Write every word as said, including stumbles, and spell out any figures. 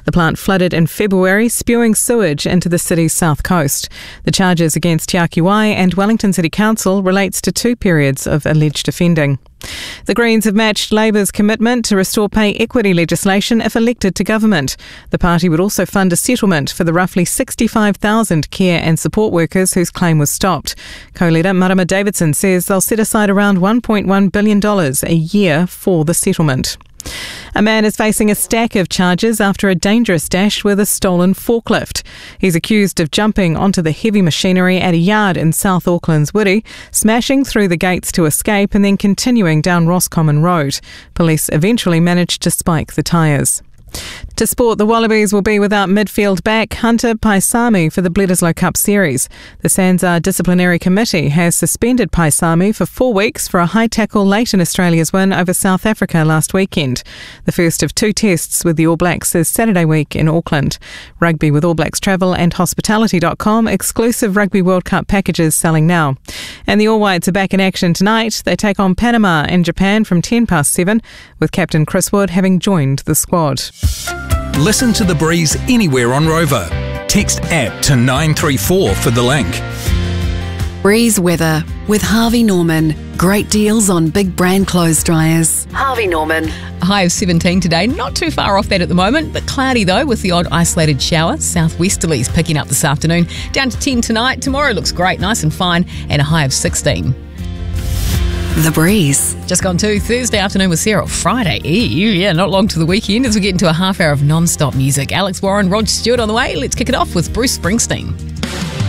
The plant flooded in February, spewing sewage into the city's south coast. The charges against Te Aki Wai and Wellington City Council relates to two periods of alleged offending. The Greens have matched Labour's commitment to restore pay equity legislation if elected to government. The party would also fund a settlement for the roughly sixty-five thousand care and support workers whose claim was stopped. Co-leader Marama Davidson says they'll set aside around one point one billion dollars a year for the settlement. A man is facing a stack of charges after a dangerous dash with a stolen forklift. He's accused of jumping onto the heavy machinery at a yard in South Auckland's Wiri, smashing through the gates to escape and then continuing down Roscommon Road. Police eventually managed to spike the tyres. To sport, the Wallabies will be without midfield back Hunter Paisami for the Bledisloe Cup Series. The SANZAAR Disciplinary Committee has suspended Paisami for four weeks for a high tackle late in Australia's win over South Africa last weekend. The first of two tests with the All Blacks is Saturday week in Auckland. Rugby with All Blacks Travel and Hospitality dot com, exclusive Rugby World Cup packages selling now. And the All Whites are back in action tonight. They take on Panama in Japan from ten past seven, with Captain Chris Wood having joined the squad. Listen to The Breeze anywhere on Rover. Text app to nine three four for the link. Breeze weather with Harvey Norman. Great deals on big brand clothes dryers. Harvey Norman. A high of seventeen today, not too far off that at the moment, but cloudy though with the odd isolated shower. Southwesterlies picking up this afternoon. Down to ten tonight. Tomorrow looks great, nice and fine, and a high of sixteen. The Breeze. Just gone to Thursday afternoon with Sarah. Friday Eve. Yeah, not long to the weekend as we get into a half hour of non-stop music. Alex Warren, Rod Stewart on the way. Let's kick it off with Bruce Springsteen.